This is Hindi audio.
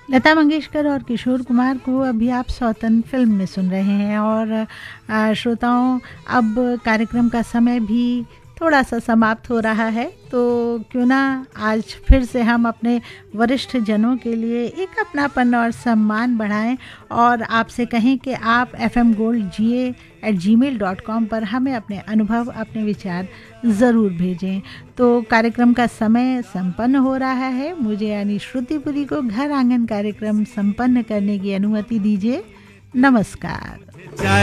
लता मंगेशकर और किशोर कुमार को अभी आप सौतन फिल्म में सुन रहे हैं। और श्रोताओं, अब कार्यक्रम का समय भी थोड़ा सा समाप्त हो रहा है, तो क्यों ना आज फिर से हम अपने वरिष्ठ जनों के लिए एक अपनापन और सम्मान बढ़ाएं और आपसे कहें कि आप fmgoldga@gmail.com पर हमें अपने अनुभव, अपने विचार ज़रूर भेजें। तो कार्यक्रम का समय संपन्न हो रहा है। मुझे यानी श्रुतिपुरी को घर आंगन कार्यक्रम संपन्न करने की अनुमति दीजिए। नमस्कार।